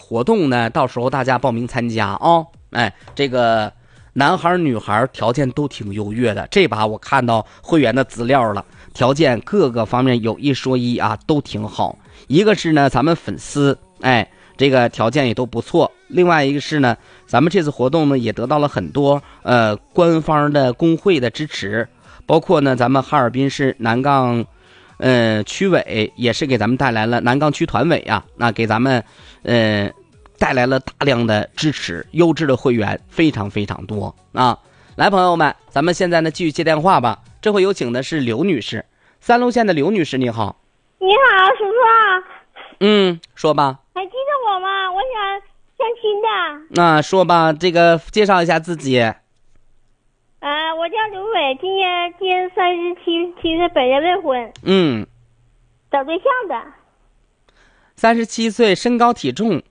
活动呢，到时候大家报名参加啊。哎，这个男孩女孩条件都挺优越的，这把我看到会员的资料了，条件各个方面有一说一啊，都挺好。一个是呢咱们粉丝，哎，这个条件也都不错。另外一个是呢，咱们这次活动呢也得到了很多官方的工会的支持，包括呢咱们哈尔滨市南岗区委也是给咱们带来了，南岗区团委啊，那给咱们带来了大量的支持，优质的会员非常非常多啊！来，朋友们，咱们现在呢继续接电话吧。这回有请的是刘女士，三路线的刘女士，你好。 你好，叔叔。 说吧。 还记得我吗？我想相亲的。 那说吧，这个介绍一下自己。 我叫刘伟，今年37岁，本人未婚。找对象的。 37岁，身高体重。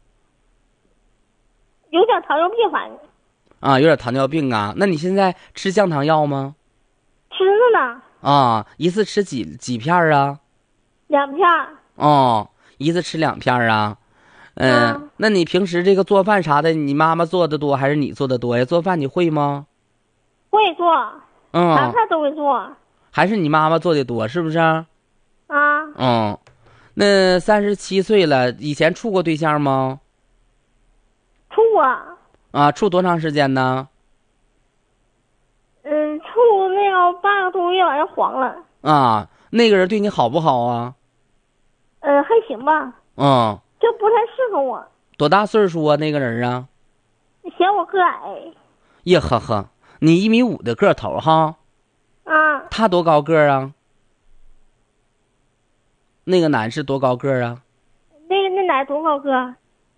有点糖尿病，反正。 有点糖尿病啊？那你现在吃降糖药吗？ 吃着呢。一次吃几片啊 ？2 片。一次吃2片啊？那你平时这个做饭啥的，你妈妈做的多还是你做的多呀？做饭你会吗？ 会做。啥菜都会做。 还是你妈妈做的多，是不是？那37岁了，以前处过对象吗？ 处过。 处多长时间呢？ 处那个半个多月，完了黄了。 那个人对你好不好啊？ 还行吧。就不太适合我。 多大岁数啊？那个人啊？ 嫌我个矮。 耶呵呵，你1.5米的个头哈？他多高个啊？那个男士多高个啊？ 那男多高个？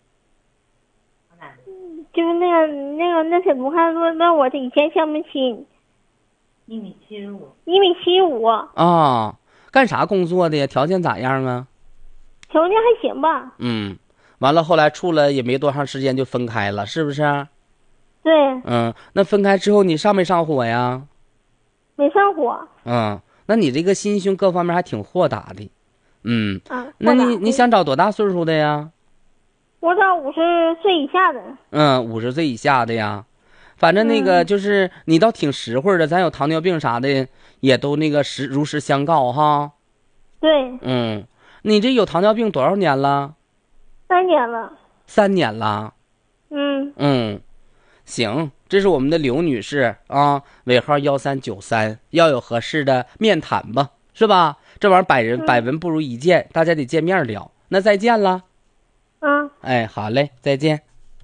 就是那谁不看说问我以前相没亲？1.75米。1.75米。 干啥工作的呀？条件咋样啊？ 条件还行吧。 完了后来处了也没多长时间就分开了，是不是？ 对。 那分开之后你上没上火呀？ 没上火。 那你这个心胸各方面还挺豁达的。那你想找多大岁数的呀？ 我找50岁以下的。 50岁以下的呀。反正那个就是你倒挺实惠的，咱有糖尿病啥的也都那个如实相告哈。 对。 你这有糖尿病多少年了 ？3年了。 3年了。行，这是我们的刘女士啊，尾号1393，要有合适的面谈吧，是吧？这玩意儿百闻不如一见，大家得见面聊。那再见了。好嘞，再见。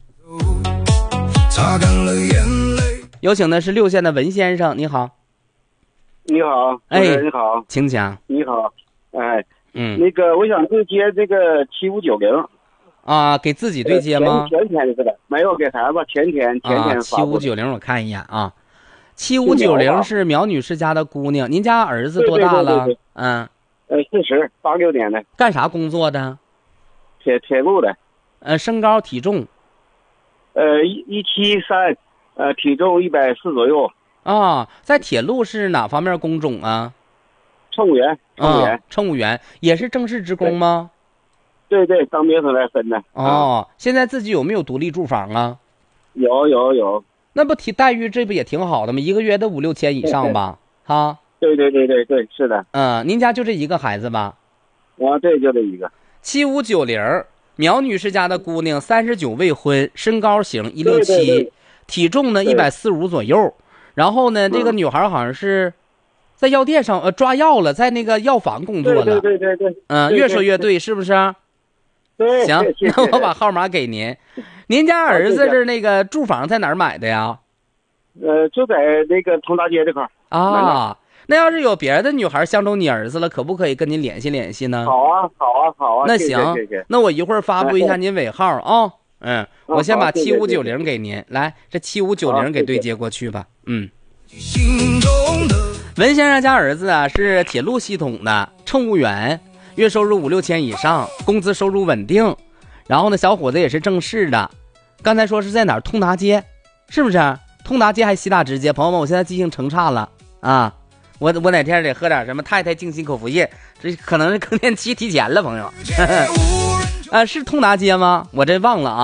有请的是6线的文先生，你好。 你好。你好， 请讲。 你好。那个我想对接这个7590。 给自己对接吗？ 前天的没有给孩子，前天 7590我看一眼啊。7590是苗女士家的姑娘，您家儿子多大了 ？40， 86年的。 干啥工作的？ 铁路的。 身高体重 173，体重140左右。 在铁路是哪方面工种啊？ 乘务员。 乘务员也是正式职工吗？ 对，当兵时候来分的。 现在自己有没有独立住房啊？ 有。那不待遇这不也挺好的吗？1个月的5、6千以上吧？ 对，是的。 您家就这一个孩子吧？ 对，就这一个。 7590，苗女士家的姑娘，39未婚，身高型167，体重呢145左右。然后呢，这个女孩好像是在药店上抓药了，在那个药房工作了。 对。 越说越对，是不是？ 对。 行，那我把号码给您。您家儿子是那个住房在哪儿买的呀？ 就在那个通大街这块。 那要是有别的女孩相中你儿子了，可不可以跟您联系联系呢？ 好啊。 那行，那我一会儿发布一下您尾号啊。我先把7590给您，来，这7590给对接过去吧。文先生家儿子啊是铁路系统的乘务员，月收入5、6千以上，工资收入稳定。然后呢，小伙子也是正式的。刚才说是在哪儿？通达街，是不是？通达街还西大直街？朋友们，我现在记性成差了啊！我哪天得喝点什么太太静心口服液，这可能是更年期提前了，朋友。是通达街吗？我这忘了啊。